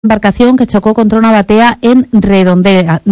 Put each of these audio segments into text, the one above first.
Embarcación que chocó contra una batea en Redondela,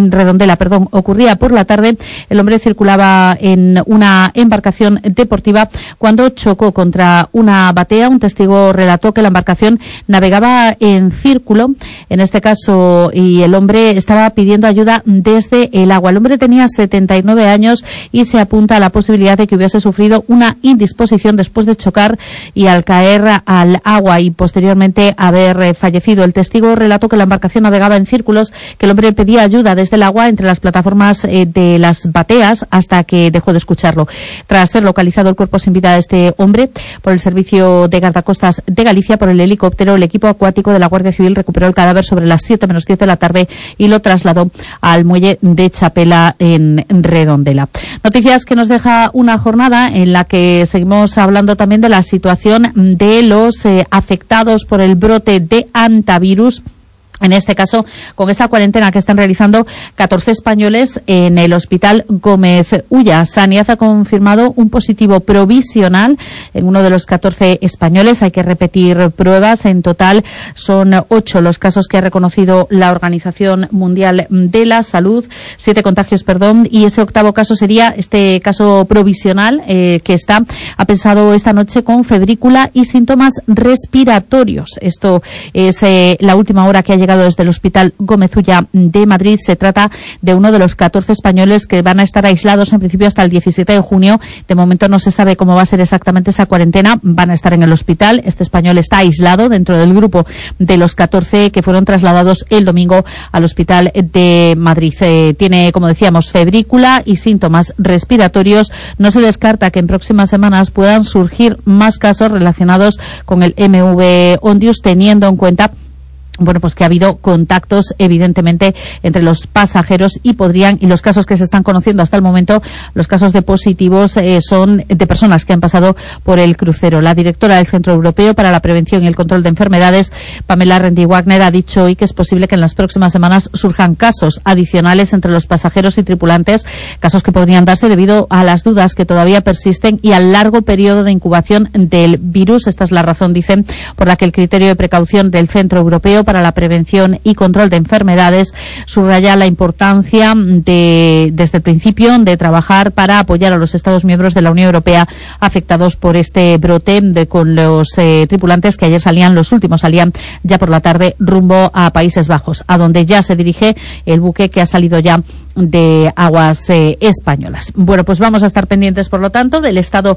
ocurría por la tarde. El hombre circulaba en una embarcación deportiva cuando chocó contra una batea. Un testigo relató que la embarcación navegaba en círculo, en este caso, y el hombre estaba pidiendo ayuda desde el agua. El hombre tenía 79 años y se apunta a la posibilidad de que hubiese sufrido una indisposición después de chocar y al caer al agua y posteriormente haber fallecido. El testigo relató que la embarcación navegaba en círculos, que el hombre pedía ayuda desde el agua entre las plataformas de las bateas hasta que dejó de escucharlo. Tras ser localizado el cuerpo sin vida de este hombre por el Servicio de Guardacostas de Galicia, por el helicóptero, el equipo acuático de la Guardia Civil recuperó el cadáver sobre las 7 menos 10 de la tarde y lo trasladó al muelle de Chapela en Redondela. Noticias que nos deja una jornada en la que seguimos hablando también de la situación de los afectados por el brote de hantavirus. En este caso, con esta cuarentena que están realizando 14 españoles en el Hospital Gómez Ulla. Sanidad ha confirmado un positivo provisional en uno de los 14 españoles. Hay que repetir pruebas. En total son 8 los casos que ha reconocido la Organización Mundial de la Salud. 7 contagios, y ese octavo caso sería este caso provisional que está apensado esta noche con febrícula y síntomas respiratorios. Esto es la última hora que ha llegado desde el Hospital Gómez Ulla de Madrid. Se trata de uno de los 14 españoles que van a estar aislados en principio hasta el 17 de junio. De momento no se sabe cómo va a ser exactamente esa cuarentena. Van a estar en el hospital. Este español está aislado dentro del grupo de los 14 que fueron trasladados el domingo al Hospital de Madrid. Tiene, como decíamos, febrícula y síntomas respiratorios. No se descarta que en próximas semanas puedan surgir más casos relacionados con el MV Ondius, teniendo en cuenta pues que ha habido contactos evidentemente entre los pasajeros y los casos que se están conociendo hasta el momento, los casos de positivos son de personas que han pasado por el crucero. La directora del Centro Europeo para la Prevención y el Control de Enfermedades, Pamela Rendi-Wagner, ha dicho hoy que es posible que en las próximas semanas surjan casos adicionales entre los pasajeros y tripulantes, casos que podrían darse debido a las dudas que todavía persisten y al largo periodo de incubación del virus. Esta es la razón, dicen, por la que el criterio de precaución del Centro Europeo para la Prevención y Control de Enfermedades subraya la importancia desde el principio de trabajar para apoyar a los Estados miembros de la Unión Europea afectados por este brote con los tripulantes que ayer los últimos salían ya por la tarde rumbo a Países Bajos, a donde ya se dirige el buque que ha salido ya de aguas españolas. Bueno, pues vamos a estar pendientes, por lo tanto, del estado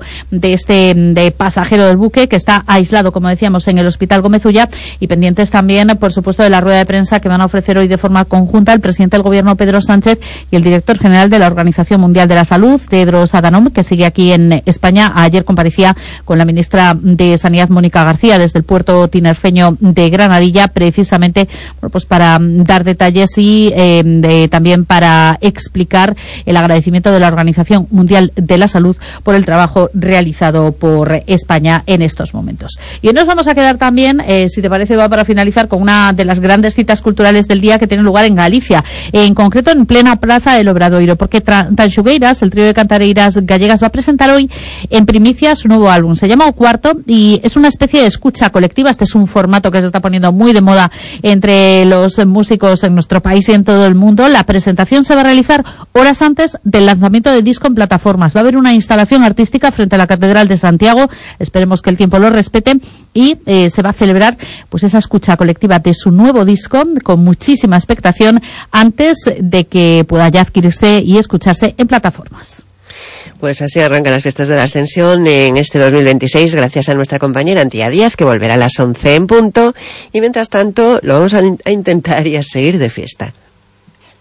de pasajero del buque que está aislado, como decíamos, en el Hospital Gómez Ulla, y pendientes también, por supuesto, de la rueda de prensa que van a ofrecer hoy de forma conjunta el presidente del Gobierno, Pedro Sánchez, y el director general de la Organización Mundial de la Salud, Tedros Adhanom, que sigue aquí en España. Ayer comparecía con la ministra de Sanidad, Mónica García, desde el puerto tinerfeño de Granadilla, precisamente pues para dar detalles y también para explicar el agradecimiento de la Organización Mundial de la Salud por el trabajo realizado por España en estos momentos. Y hoy nos vamos a quedar también, si te parece, va para finalizar, con una de las grandes citas culturales del día que tiene lugar en Galicia, en concreto en plena Praza del Obradoiro, porque Tanxugueiras, el trío de cantareiras gallegas, va a presentar hoy en primicia su nuevo álbum. Se llama O Cuarto y es una especie de escucha colectiva. Este es un formato que se está poniendo muy de moda entre los músicos en nuestro país y en todo el mundo. La presentación se va a realizar horas antes del lanzamiento del disco en plataformas. Va a haber una instalación artística frente a la Catedral de Santiago. Esperemos que el tiempo lo respete, y se va a celebrar pues esa escucha colectiva de su nuevo disco con muchísima expectación antes de que pueda ya adquirirse y escucharse en plataformas. Pues así arrancan las fiestas de la Ascensión en este 2026, gracias a nuestra compañera Antía Díaz, que volverá a las 11 en punto, y mientras tanto lo vamos a intentar y a seguir de fiesta.